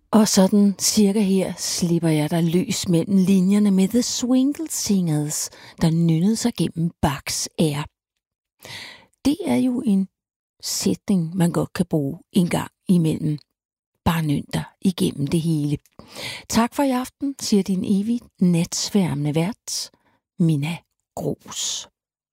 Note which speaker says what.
Speaker 1: Og sådan cirka her slipper jeg der løs mellem linjerne med The Swingle Singers, der nynnede sig gennem Bachs Air. Det er jo en sætning, man godt kan bruge en gang imellem. Bare nyn dig igennem det hele. Tak for i aften, siger din evigt natsværmende vært, Minna Grooss.